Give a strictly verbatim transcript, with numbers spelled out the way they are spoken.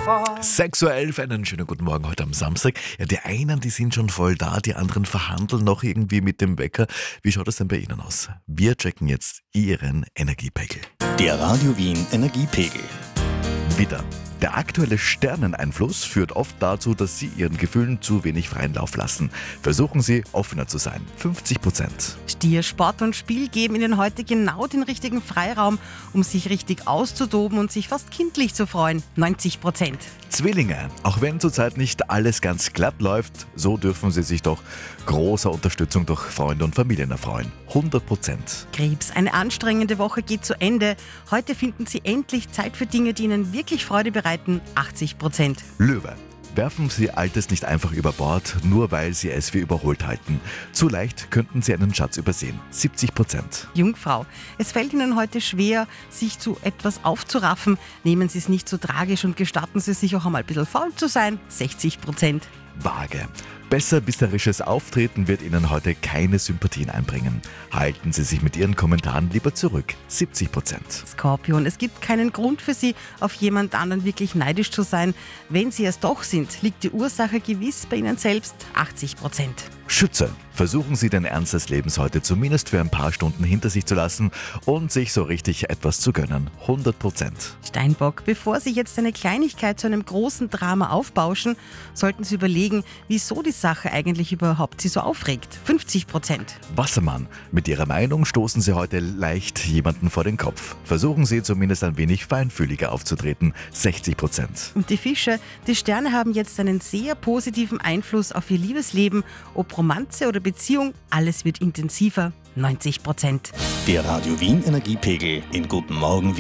sechs Uhr elf, einen schönen guten Morgen heute am Samstag. Ja, die einen, die sind schon voll da, die anderen verhandeln noch irgendwie mit dem Wecker. Wie schaut es denn bei Ihnen aus? Wir checken jetzt Ihren Energiepegel. Der Radio Wien Energiepegel. Wieder. Der aktuelle Sterneneinfluss führt oft dazu, dass Sie Ihren Gefühlen zu wenig freien Lauf lassen. Versuchen Sie, offener zu sein. fünfzig Prozent. Stier, Sport und Spiel geben Ihnen heute genau den richtigen Freiraum, um sich richtig auszutoben und sich fast kindlich zu freuen. neunzig Prozent. Zwillinge. Auch wenn zurzeit nicht alles ganz glatt läuft, so dürfen Sie sich doch großer Unterstützung durch Freunde und Familien erfreuen. hundert Prozent. Krebs, eine anstrengende Woche geht zu Ende. Heute finden Sie endlich Zeit für Dinge, die Ihnen wirklich Freude bereiten. achtzig Prozent. Löwe. Werfen Sie Altes nicht einfach über Bord, nur weil Sie es für überholt halten. Zu leicht könnten Sie einen Schatz übersehen. siebzig Prozent. Jungfrau, es fällt Ihnen heute schwer, sich zu etwas aufzuraffen. Nehmen Sie es nicht so tragisch und gestatten Sie sich auch einmal ein bisschen faul zu sein. sechzig Prozent. Waage. Besserwisserisches Auftreten wird Ihnen heute keine Sympathien einbringen. Halten Sie sich mit Ihren Kommentaren lieber zurück. siebzig Prozent. Skorpion, es gibt keinen Grund für Sie, auf jemand anderen wirklich neidisch zu sein. Wenn Sie es doch sind, liegt die Ursache gewiss bei Ihnen selbst. achtzig Prozent. Schütze. Versuchen Sie den Ernst des Lebens heute zumindest für ein paar Stunden hinter sich zu lassen und sich so richtig etwas zu gönnen. hundert Prozent. Steinbock, bevor Sie jetzt eine Kleinigkeit zu einem großen Drama aufbauschen, sollten Sie überlegen, wieso die Sache eigentlich überhaupt Sie so aufregt. fünfzig Prozent. Wassermann. Mit Ihrer Meinung stoßen Sie heute leicht jemanden vor den Kopf. Versuchen Sie zumindest ein wenig feinfühliger aufzutreten. sechzig Prozent. Und die Fische, die Sterne haben jetzt einen sehr positiven Einfluss auf Ihr Liebesleben. Ob Romanze oder Beziehung, alles wird intensiver. neunzig Prozent. Der Radio Wien Energiepegel in Guten Morgen